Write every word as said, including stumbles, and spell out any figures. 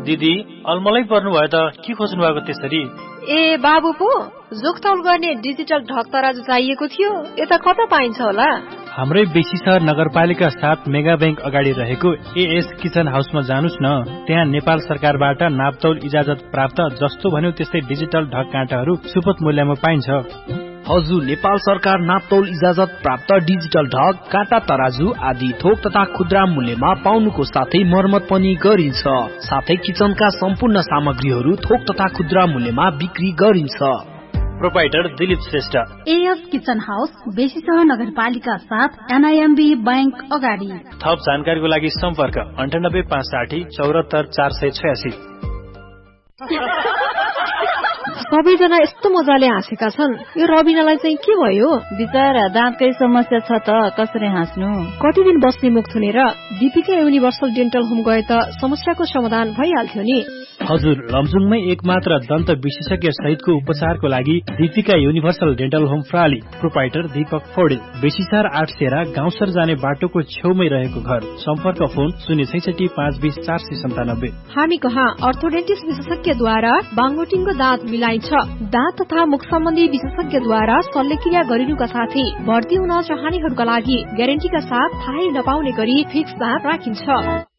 दिदी अलमलै पर्नु भयो त के खोज्नु भएको त्यसरी? ए बाबु पो जोखतौल गर्ने डिजिटल ढक तराजु चाहिएको थियो, यता कता पाइन्छ होला? हाम्रै बेसी सहर नगरपालिका सात मेगा बैंक अगाडि रहेको एएस किचन हाउसमा जानुस् न। त्यहाँ नेपाल सरकारबाट नापतौल इजाजत प्राप्त जस्तो भन्यो त्यस्तै डिजिटल ढक काँटाहरू सुपथ मूल्यमा पाइन्छ। हजुर, नेपाल सरकार नापतौल इजाजत प्राप्त डिजिटल ढक, काँटा तराजु आदि थोक तथा खुद्रा मूल्यमा पाउनुको साथै मर्मत पनि गरिन्छ। साथै किचनका सम्पूर्ण सामग्रीहरू थोक तथा खुद्रा मूल्यमा बिक्री गरिन्छ। Proprietor Dilip Shrestha, as kitchen house, बेसी सहर नगरपालिका साथ एनआईएमबी बैंक अगाडि। थप जानकारीको लागि सम्पर्क अन्ठानब्बे पाँच साठी चौरात्तर चार सय छयासी। सबैजना यस्तो मजाले हाँसेका छन्, यो रबिनालाई चाहिँ के भयो? बिचरा दाँतकै समस्या छ त कसरी हाँस्नु? कति दिन बस्ने मुख थुनेर दीपिका युनिभर्सल डेन्टल होम गए त समस्याको समाधान भइहाल्थ्यो नि। हजुर, लमजुङमै एकमात्र दन्त विशेषज्ञ सहितको उपचारको लागि Deepika universal dental home प्राली। Proprietor Deepak Paudel, बेसी सहर आठ सेरा गाउँसर जाने बाटोको छेउमै रहेको घर। सम्पर्क फोन शून्य छैसठी पाँच बीस चार सय सन्तानब्बे। हामी कहाँ अर्थोडेन्टिस्ट विशेषज्ञद्वारा बाङ्गोटिङको दाँत मिलाइन्छ। दाँत तथा मुख सम्बन्धी विशेषज्ञद्वारा शल्यक्रिया गरिनुका साथै भर्ती हुन चाहनेहरूका लागि ग्यारेन्टीका साथ थाहै नपाउने गरी फिक्स दाँत राखिन्छ।